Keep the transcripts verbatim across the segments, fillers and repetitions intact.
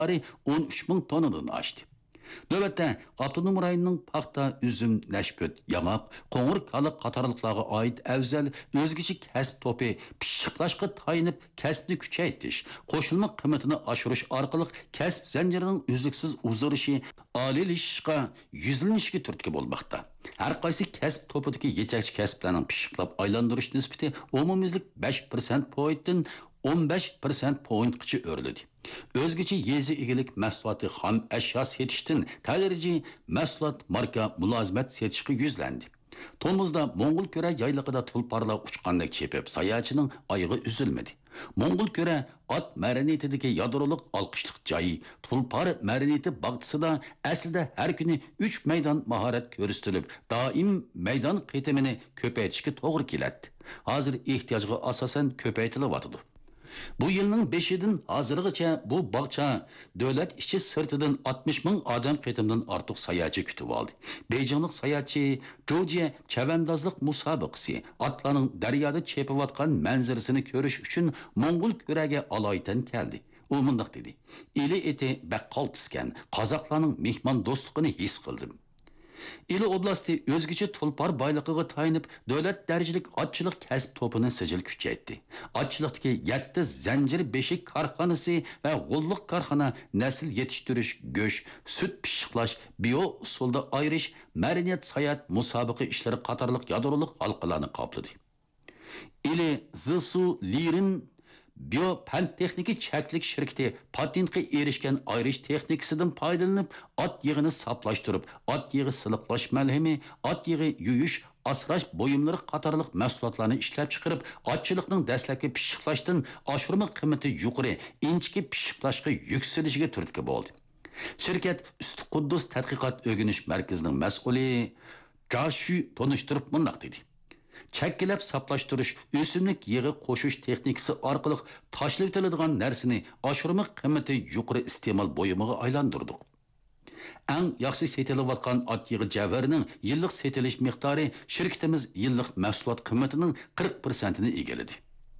o'n uch ming tonnadan oshdi. Növbətdə Avtonom rayonunun paxta, üzüm, nəşböt, yamaq, qoğur kalı qatarlıqlarga aid əvzəl özgəçi kəsb topi pişiqlaşqa tayınıb kəsbni küçəytiş, qoşulma qiymetini aşırış arqılıq kəsb zəncirinin üzlüksüz uzarışı, alilişqa, yüzülünüşki türtki bolmaqda. Hər qaysı kəsb topudaki yetəkçi kəsblərinin pişiqlab aylandırış nisbiti umumizlik besh prosent pointdən o'n besh prosent pointqıcı örülüdü. Özgüçü yezi igilik məhsulatı xam əşya setişdən tədirici məhsulat marka mülazimet setişqi yüzləndi. Tomuzda Moğol köre yaylıqıda tulparla uçqandək çepib sayaçının ayığı üzülmedi. Moğol köre at məreniyetideki yadroluk alqışlıq cayı, tulpar məreniyeti bağtısı da əslində hər günü üç meydan maharet körüstülüb, daim meydan qeytemini köpəyçiki toğır kelətdi. Hazır ihtiyacı asasen köpəytili vatıdı. Bu yılın beşidin hazırlıqça bu bağça devlet işçi sırtıdan altmış bin adam qeytimden artıq sayaçı kütüb aldı. Beycanlıq sayaçı Jojiye çavandazlıq musabıqısı atlanın deryada çepivatkan mənzirisini görüş üçün Moğol körəge alaytan geldi. O mundaq dedi. Eli eti baqqal tisken Qazaqlarının mehman dostluğunu his qıldım. İli oblasti özgüçü tulpar baylıqıga tayınıp devlet dericilik atçılık kəsb topunu sicil küçeytti. Atçılıktaki yetti zincir beşik karxanası ve qolluk karxana nesil yetiştiriş, göç, süt pişiqlaş, biyo usulda ayrış, məriniyet sayat, musabıqı işleri qatarlıq yadroluk halqalarını qapladı. İli Zısu Lirin Biyo-pen texniki çəklik şirketi patentki erişken ayrış texnikisinden paydalanıp at yığını saplaştırıp, at yığı sılıqlaş məlhemi, at yığı yuyuş, asraş boyumları qatarlıq məhsulatlarını işlep çıkarıp, atçılıqның dəsləki pişiqlaşdın aşırma qıymeti yuqarı, inçki pişiqlaşqı yükselişige türtki oldu. Şirket Üstü Kuddus Tədqiqat Ögünüş Mərkizinin məsulü Cashu tonuşturup mundaq dedi. Çəkkilab saplaştırış, ösümlük yığı qoşuş texnikisi arqılıq taşlıq edildiğin nərsini aşırma qıymeti yuqarı istemal boyumuğa aylandırdık. En yaxşı setilayotgan at yığı cəvərinin yıllık setiliş miqdarı şirketimiz yıllık məhsulat qiymetinin qirq prosentini egeledi.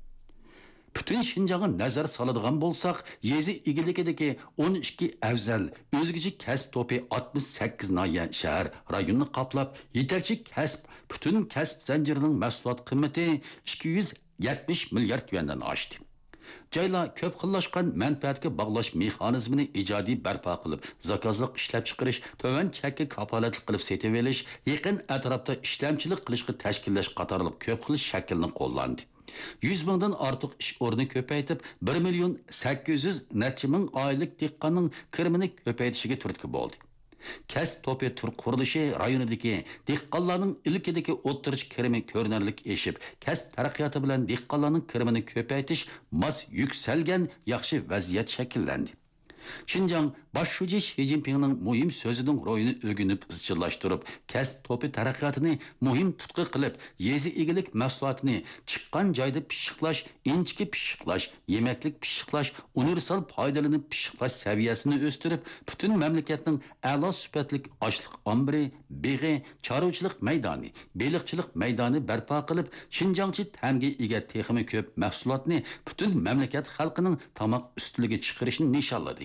Bütün Şinjan'a nazar salıdığan bolsaq, yezi igilikideki o'n ikki əvzəl, özgücü kəsb topi altmış sakkiz nahiye şəhər rayonunu qaplab, yetekçi kəsb, bütün kəsb zəncirinin məhsulat qiymeti ikki yuz yetmish milyard yuandan aşdı. Cayla köp xillaşqan mənfəətki bağlaş mexanizmini icadi bərpa qılıb, zakazlıq işləp çıxırış, tövən çəkki kapalatlı qılıb setiveliş, yaqin ətrafda işləmçilik qılışqı təşkilləş qatarlıq köp xil şəkilini qollandı. yüz mingdan artıq iş o'rni ko'paytib, bir milyon sakkiz yuz necha ming oylik dehqonning kirimini ko'paytishiga turtki bo'ldi. Kasb topi tur qurilishi rayonidagi dehqonlarning ilkidagi o'ttirish kirimi ko'rinarlik eshib, kasb taraqqiyoti bilan dehqonlarning kirimini ko'paytish mos yuksalgan yaxshi vaziyat shakllandi. Şinjan başşuci Xi Jinping'nin muhim sözünün royunu ögünüp izchillaştırıp, kasb topi taraqqiyotini muhim tutqi qilib, yezi egilik mahsulotini chiqqan joyda pishiqlash, inchki pishiqlash, yemeklik pishiqlash, universal foydalanib pishiqlash saviyasini o'stirib, butun mamlakatning a'lo sifatlik ochliq ombiri, beg'i, chorvachilik maydoni, beliqchilik maydoni barpo qilib, Şinjanchi ta'mga ega texmi ko'p mahsulotni butun mamlakat xalqining tomoq ustiliga chiqarishni nishonladi.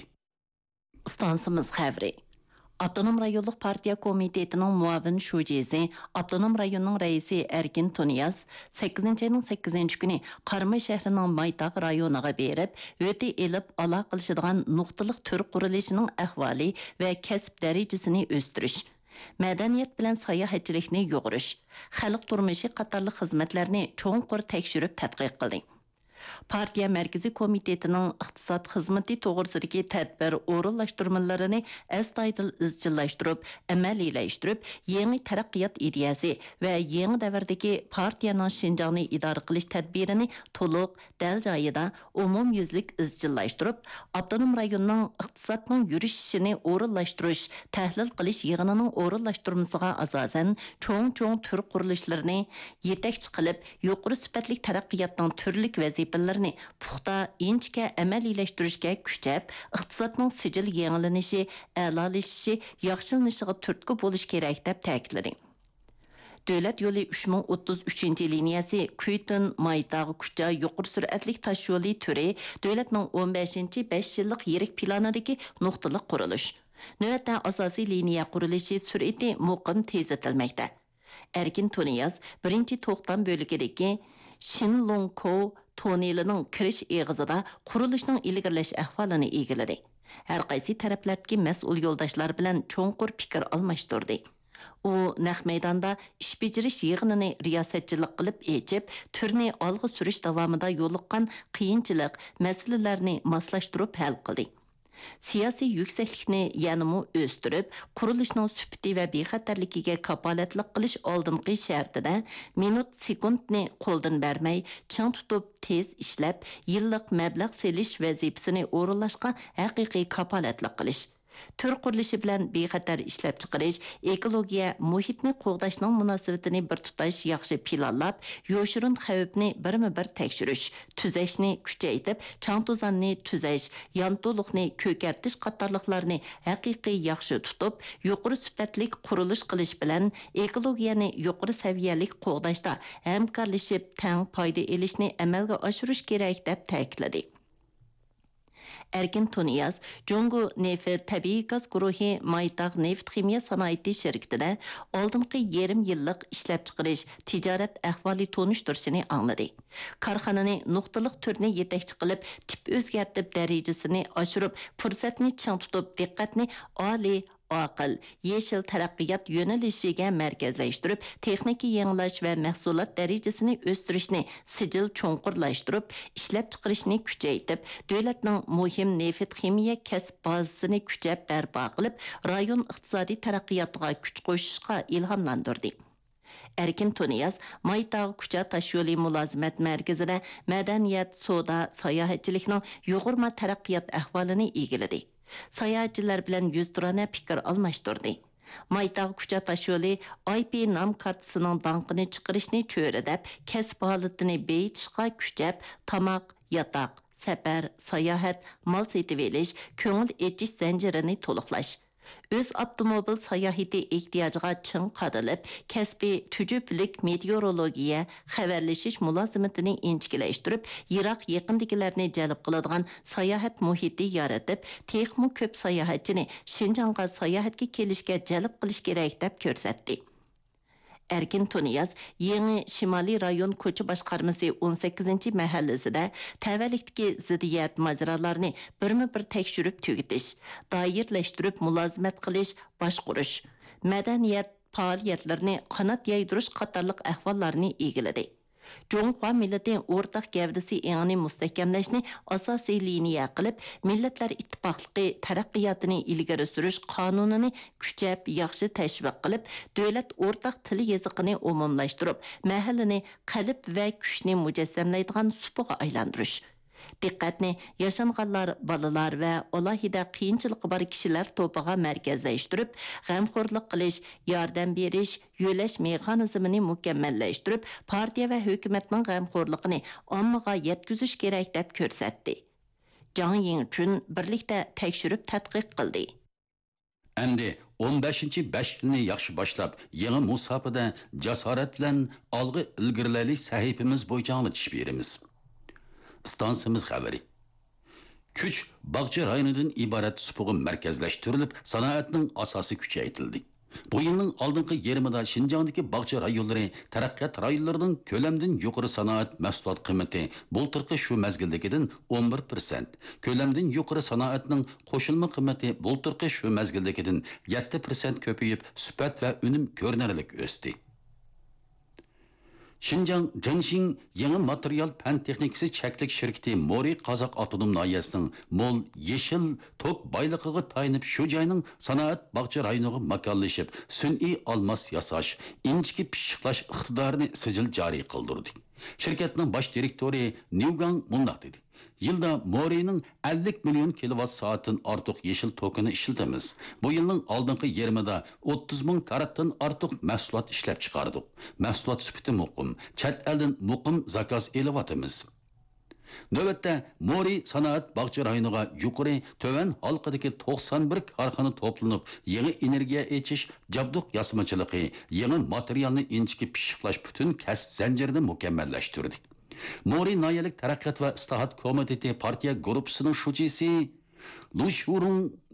Stansımız xəbri. Avtonom rayonluq partiya komitetinin muavin şujesi, Avtonom rayonunun reisi Erkin Tuniyaz, sakkizinchi ayning sakkizinchi kuni Qarma şəhrinin Maytaq rayonuga berib, öte elib ala qilishadigan nuqtaliq tür qurilishining ahvoli va kasb darajasini o'stirish, madaniyat bilan sayohatchilikni yo'g'irish, xalq turmushi qatorli xizmatlarni cho'nqur tekshirib tadqiq qildi. Partiya Mərkəzi Komitetinin iqtisad xizmeti toğırsidagi tədbir o'rinlashtirmalarini astoydil izchillashtirib, amaliyləşdirib, yeni taraqqiyot ideyasi va yeni davrdagi partiyaning Şinjanni idora qilish tadbirini to'liq, dal joyida, umumyuzlik izchillashtirib, avtonom rayonning iqtisodning yurishishini o'rinlashtirish, tahlil qilish yig'inining o'rinlashtirmasiga asosan cho'ng-cho'ng tur qurilishlarini yetakchi qilib, yuqori sifatli taraqqiyotning turli vazifalarni puxta, inchka amaliyləştirishga kuchab, iqtisodning sijil yangilanishi, a'lolashishi, yaxshilanishiga turtki bo'lish kerak deb ta'kidladi. Dövlət yolu uch ming o'ttiz uchinchi liniyasi Kuytun Maytaq Kucha yuqori sur'atlik tosh yo'li turi davlatning o'n beshinchi besh yillik yirik planidagi nuqtaliq qurilish. Navbatda asosiy liniya qurilishi sur'ati muqim tezitilmoqda. Erkin Tuniyaz birinchi to'xtam bo'lagidagi Shinlongko tonnelining kirish eg'izida qurilishning ilgirlash ahvolini egiladi. Har qaysi taraflardagi mas'ul yo'ldoshlar bilan cho'nqur fikr almashtirdi. U naq maydonda ish bajarish yig'inini riyosatchilik qilib echib, turni olg'a surish davomida yo'liqqan qiyinchilik masalalarni moslashtirib hal qildi. Siyosiy yuksaklikni yanımı o'stirib, qurilishning sifati va bexatarligiga kapolatlik qilish oldingi shartida minut sekundni qo'ldan bermay, ching tutib tez ishlab, yillik mablag' selish vazifasini o'rinlashga haqiqiy kapolatlik qilish. Tür qurilishi bilan bexatar ishlab chiqarish, ekologiya, muhitni qo'g'dashning munosabatini bir tutash yaxshi planlab, yo'shirin xavfni birma-bir tekshirish, tuzashni kuchaytirib, chang-to'zonni tuzash, yantoliqni ko'kartish qatorliqlarni haqiqiy yaxshi tutib, yuqori sifatli qurilish qilish bilan ekologiyani yuqori saviyalik qo'g'dashda hamkorlashib, tang foyda olishni amalga oshirish kerak deb ta'kidladi. Erkin Tuniyaz, Jungo Neft Tabiiy gaz guruhi Maytaq neft ximiya sanoati şirketida oldingi yarim yillik ishlab chiqarish tijorat ahvoli tonishtirishini angladi. Korxonani nuqtaliq turni yetakchi qilib, tip o'zgartib darajasini oshirib, fursatni chang tutib, diqqatni oliy aql, yeşil taraqqiyot yo'nalishiga markazlashtirib, texnika yangilash va mahsulot darajasini o'stirishni sijil cho'nqurlashtirib, ishlab chiqarishni kuchaytirib, davlatning muhim neft ximiya kasb bazasini kuchab barpo qilib, rayon iqtisodiy taraqqiyotiga kuch qo'shishga ilhomlantirdi. Erkin Tuniyaz, Maytaq Kucha tosh yo'li mulozimat markazida madaniyat, savdo, sayohatchilikning yuqori taraqqiyot ahvolini egiladi. Sayohatchilar bilan yuz turana fikr almashtirdi. Maytaq Kucha tosh yo'li I P nom kartasining danqini chiqarishni cho'ridab, kasb holatini beyitishga kuchab, tamoq, yotoq, safar, sayohat, mol setib olish, ko'ngil echish zanjirini to'liqlash. Öz avtomobil sayohati ehtiyojiga ching qadilib, kasbiy tujublik meteorologiya, xabarlashish mulozimatini inchikilashtirib, yiroq yaqindagilarni jalb qiladigan sayohat muhiti yaratib, texmu ko'p sayohatchini Shinjongga sayohatga kelishga jalb qilish kerak deb ko'rsatdi. Erkin Tuniyaz, Yangi Shimoliy rayon ko'cha boshqarmasi o'n sakkizinchi mahallasida tavallikdagi ziddiyat majralarini birma-bir tekshirib tugitish, doirlashtirib mulozimat qilish, boshqurish, madaniyat faoliyatlarini qanot yaydirish qatorliq ahvollarni egiladi. Jonghua millati o'rtaq gavdasi engini mustahkamlashni asosiy liniya qilib, millatlar ittifoqligi taraqqiyotini ilgari surish qonunini kuchab, yaxshi tashviq qilib, davlat o'rtaq til yoziqini umumlashtirib, mahallini qalb va kuchni mujassamlaydigan supuga aylantirish. Diqqatni yaşanğanlar, balalar va alohida qiyinchiligi bor kishilar to'piga markazlashtirib, g'amxo'rlik qilish, yordam berish, yo'lash mexanizmini mukammallashtirib, partiya va hukumatning g'amxo'rligini ommaga yetkazish kerak deb ko'rsatdi. Zhang Yingchun birlikda tekshirib tadqiq qildi. Endi o'n beshinchi besh yilni yaxshi boshlab, yangi musofada jasorat bilan olg'a ilgirlalik sahifamiz bo'yicha anglatish beramiz. Stansimiz xabari. Kuch Bag'cha rayonidan iborat supugi markazlashtirilib, sanoatning asosi kuchaytirildi. Bu yilning oldingi yerimida Shinjongdagi Bag'cha rayonlari taraqqiyot rayonlarining ko'lamdan yuqori sanoat mahsulot qiymati bultirqi shu mazgildagidan o'n bir persent, ko'lamdan yuqori sanoatning qo'shilma qiymati bultirqi shu mazgildagidan yetti persent ko'payib, sifat va unum ko'rinarli o'sdi. Şinjan Jinshin yangi material fan texnikasi cheklik shirkati Mori Qozoq avtonom noyasining mol yeshil tok boyligiga tayanib shu joyning sanoat bog'cha rayoniga makonlashib, sun'iy olmos yasash, inchki pishiqlash iqtidorini sijil joriy qildirdi. Shirkatning bosh direktori Newgang mundaq dedi: Yılda Mori'nin ellik milyon kilowatt saatin artıq yeşil tokunu işletemiz. Bu yılın aldığınki yerimide o'ttiz ming karattan artıq mahsulot işlep çıkardık. Mahsulot süpütü muqim, çet elden muqim zakaz elevatimiz. Növbətdə Mori Sanaat Bağçı rayonuna yuqori töven halqadakı to'qson bir korxona toplanıb, yeni energiya echish, jabduq yasamaçılığı, yeni materialni inchiki pishiqlash bütün kasb zanjirini mukammallashtirdik. Mori Nayalik Taraqqiyot va Istihodat komiteti partiya gruppasining shujisi Lushurung